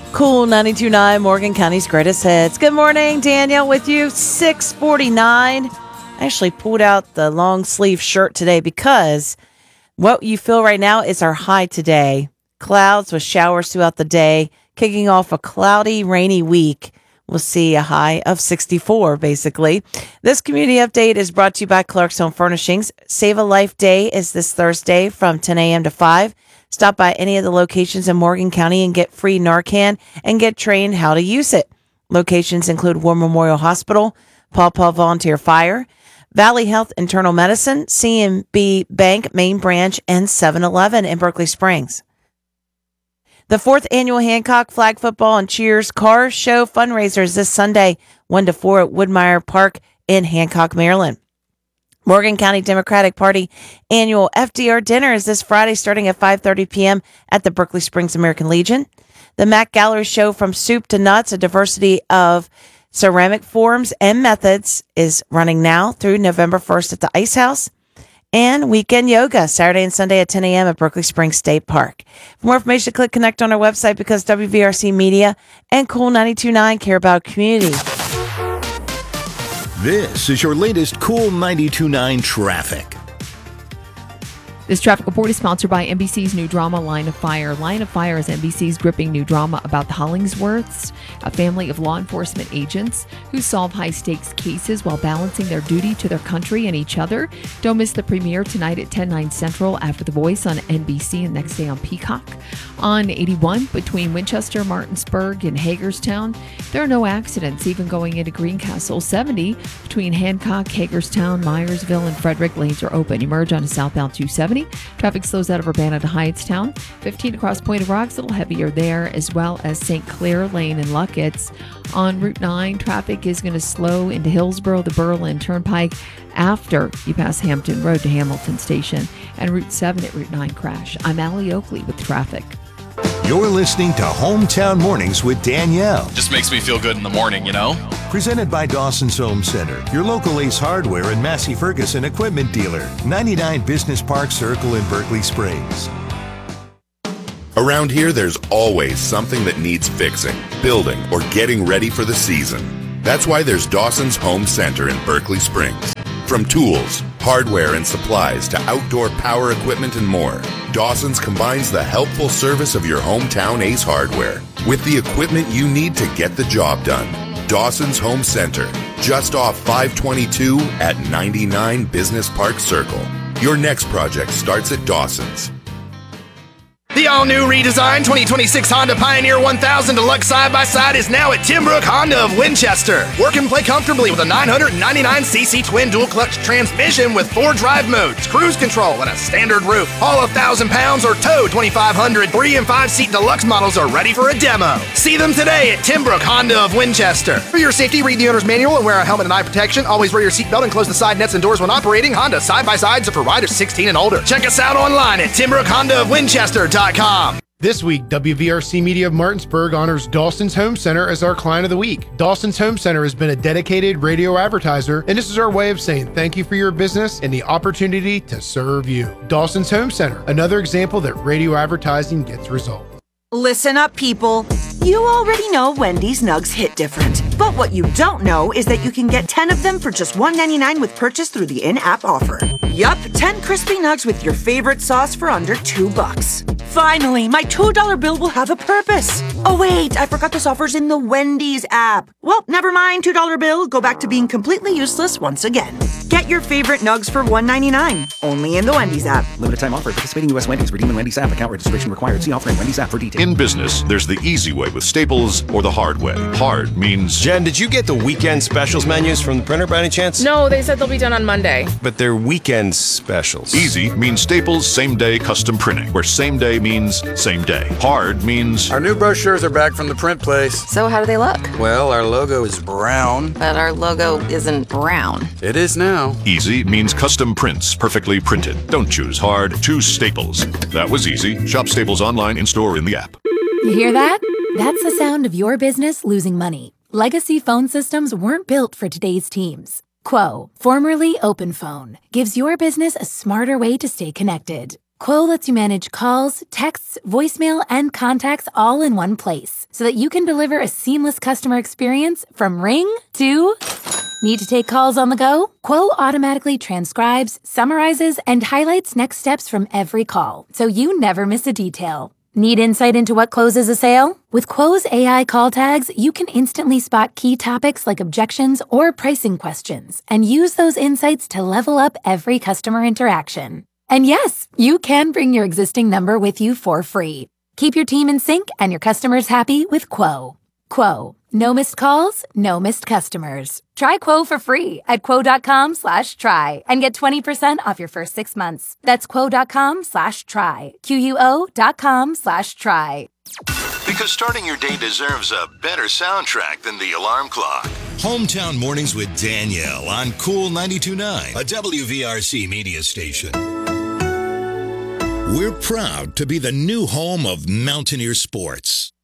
Cool 92.9, Morgan County's greatest hits. Good morning, Danielle with you, 6:49. I actually pulled out the long sleeve shirt today because what you feel right now is our high today. Clouds with showers throughout the day, kicking off a cloudy, rainy week. We'll see a high of 64, basically. This community update is brought to you by Clark's Home Furnishings. Save a Life Day is this Thursday from 10 a.m. to 5. Stop by any of the locations in Morgan County and get free Narcan and get trained how to use it. Locations include War Memorial Hospital, Paw Paw Volunteer Fire, Valley Health Internal Medicine, CMB Bank Main Branch, and 7-Eleven in Berkeley Springs. The 4th annual Hancock Flag Football and Cheers Car Show fundraisers this Sunday, 1 to 4 at Woodmire Park in Hancock, Maryland. Morgan County Democratic Party annual FDR dinner is this Friday starting at 5:30 p.m. at the Berkeley Springs American Legion. The Mac Gallery Show From Soup to Nuts, a diversity of ceramic forms and methods, is running now through November 1st at the Ice House. And weekend yoga Saturday and Sunday at 10 a.m. at Berkeley Springs State Park. For more information, click connect on our website because WVRC Media and Cool 92.9 care about community. This is your latest Cool 92.9 traffic. This traffic report is sponsored by NBC's new drama, Line of Fire. Line of Fire is NBC's gripping new drama about the Hollingsworths, a family of law enforcement agents who solve high-stakes cases while balancing their duty to their country and each other. Don't miss the premiere tonight at 10/9 Central after The Voice on NBC and next day on Peacock. On 81 between Winchester, Martinsburg, and Hagerstown, there are no accidents, even going into Greencastle. 70 between Hancock, Hagerstown, Myersville, and Frederick lanes are open. Emerge onto southbound 270. Traffic slows out of Urbana to Hyattstown. 15 across Point of Rocks, a little heavier there, as well as St. Clair Lane and Luckett's. On Route 9, traffic is going to slow into Hillsborough, the Berlin Turnpike after you pass Hampton Road to Hamilton Station, and Route 7 at Route 9 crash. I'm Allie Oakley with traffic. You're listening to Hometown Mornings with Danielle. Just makes me feel good in the morning, you know? Presented by Dawson's Home Center, your local Ace Hardware and Massey Ferguson equipment dealer. 99 Business Park Circle in Berkeley Springs. Around here, there's always something that needs fixing, building, or getting ready for the season. That's why there's Dawson's Home Center in Berkeley Springs. From tools, hardware, and supplies to outdoor power equipment and more, Dawson's combines the helpful service of your hometown Ace Hardware with the equipment you need to get the job done. Dawson's Home Center, just off 522 at 99 Business Park Circle. Your next project starts at Dawson's. The all-new redesigned 2026 Honda Pioneer 1000 Deluxe Side-by-Side is now at Tim Brook Honda of Winchester. Work and play comfortably with a 999cc twin dual-clutch transmission with 4 drive modes, cruise control, and a standard roof. Haul 1,000 pounds or tow 2,500. 3- and 5-seat deluxe models are ready for a demo. See them today at Tim Brook Honda of Winchester. For your safety, read the owner's manual and wear a helmet and eye protection. Always wear your seatbelt and close the side nets and doors when operating. Honda Side-by-Sides are for riders 16 and older. Check us out online at TimBrookHondaofWinchester.com. This week, WVRC Media of Martinsburg honors Dawson's Home Center as our Client of the Week. Dawson's Home Center has been a dedicated radio advertiser, and this is our way of saying thank you for your business and the opportunity to serve you. Dawson's Home Center, another example that radio advertising gets results. Listen up, people. You already know Wendy's Nugs hit different. But what you don't know is that you can get 10 of them for just $1.99 with purchase through the in-app offer. Yup, 10 crispy nugs with your favorite sauce for under $2. Finally, my $2 bill will have a purpose. Oh wait, I forgot this offer's in the Wendy's app. Well, never mind, $2 bill. Go back to being completely useless once again. Get your favorite nugs for $1.99. Only in the Wendy's app. Limited time offer. Participating U.S. Wendy's. Redeem in Wendy's app. Account registration required. See offer in Wendy's app for details. In business, there's the easy way with Staples or the hard way. Hard means... Jen, did you get the weekend specials menus from the printer by any chance? No, they said they'll be done on Monday. But they're weekend specials. Easy means Staples same-day custom printing, where same day means same day. Hard means... Our new brochures are back from the print place. So how do they look? Well, our logo is brown. But our logo isn't brown. It is now. Easy means custom prints, perfectly printed. Don't choose hard, choose Staples. That was easy. Shop Staples online, in-store, in the app. You hear that? That's the sound of your business losing money. Legacy phone systems weren't built for today's teams. Quo, formerly OpenPhone, gives your business a smarter way to stay connected. Quo lets you manage calls, texts, voicemail, and contacts all in one place so that you can deliver a seamless customer experience from ring to... Need to take calls on the go? Quo automatically transcribes, summarizes, and highlights next steps from every call, so you never miss a detail. Need insight into what closes a sale? With Quo's AI call tags, you can instantly spot key topics like objections or pricing questions, and use those insights to level up every customer interaction. And yes, you can bring your existing number with you for free. Keep your team in sync and your customers happy with Quo. Quo. No missed calls, no missed customers. Try Quo for free at quo.com/try and get 20% off your first 6 months. That's quo.com/try. QUO.com/try. Because starting your day deserves a better soundtrack than the alarm clock. Hometown Mornings with Danielle on Cool 92.9, a WVRC media station. We're proud to be the new home of Mountaineer Sports.